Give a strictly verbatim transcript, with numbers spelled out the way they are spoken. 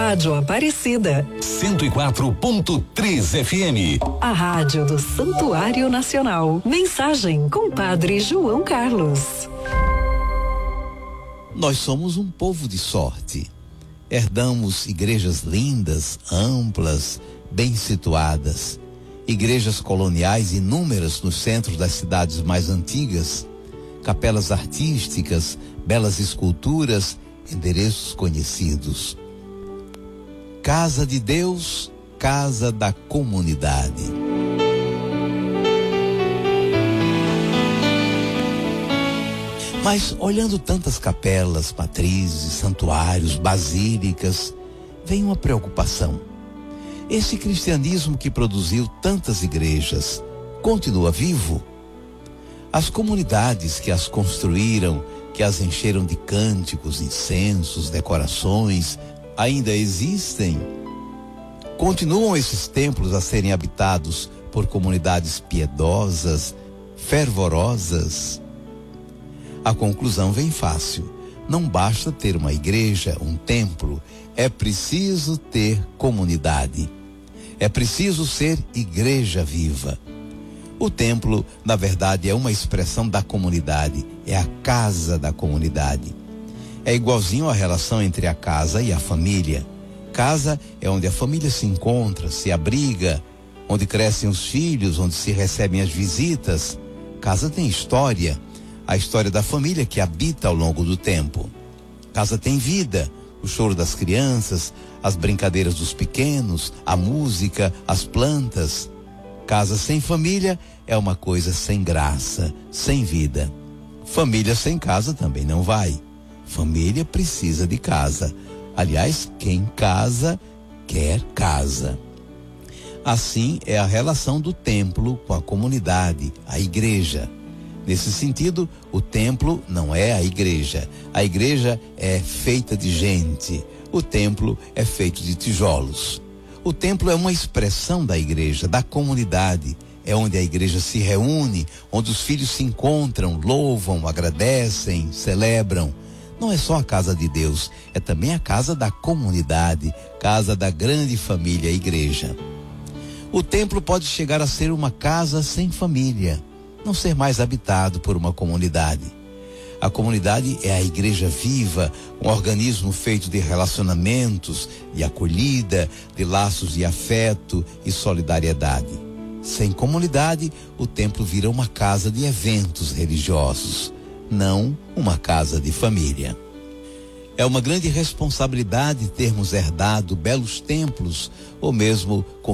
Rádio Aparecida. cento e quatro ponto três F M. A rádio do Santuário Nacional. Mensagem com Padre João Carlos. Nós somos um povo de sorte. Herdamos igrejas lindas, amplas, bem situadas. Igrejas coloniais inúmeras nos centros das cidades mais antigas. Capelas artísticas, belas esculturas, endereços conhecidos. Casa de Deus, casa da comunidade. Mas olhando tantas capelas, matrizes, santuários, basílicas, vem uma preocupação. Esse cristianismo que produziu tantas igrejas continua vivo? As comunidades que as construíram, que as encheram de cânticos, incensos, decorações, ainda existem? Continuam esses templos a serem habitados por comunidades piedosas, fervorosas? A conclusão vem fácil. Não basta ter uma igreja, um templo, é preciso ter comunidade. É preciso ser igreja viva. O templo, na verdade, é uma expressão da comunidade, é a casa da comunidade. É igualzinho a relação entre a casa e a família. Casa é onde a família se encontra, se abriga, onde crescem os filhos, onde se recebem as visitas. Casa tem história, a história da família que habita ao longo do tempo. Casa tem vida, o choro das crianças, as brincadeiras dos pequenos, a música, as plantas. Casa sem família é uma coisa sem graça, sem vida. Família sem casa também não vai. Família precisa de casa. Aliás, quem casa, quer casa. Assim é a relação do templo com a comunidade, a igreja. Nesse sentido, o templo não é a igreja. A igreja é feita de gente. O templo é feito de tijolos. O templo é uma expressão da igreja, da comunidade. É onde a igreja se reúne, onde os filhos se encontram, louvam, agradecem, celebram. Não é só a casa de Deus, é também a casa da comunidade, casa da grande família, a igreja. O templo pode chegar a ser uma casa sem família, não ser mais habitado por uma comunidade. A comunidade é a igreja viva, um organismo feito de relacionamentos, de acolhida, de laços de afeto e solidariedade. Sem comunidade, o templo vira uma casa de eventos religiosos, não uma casa de família. É uma grande responsabilidade termos herdado belos templos ou mesmo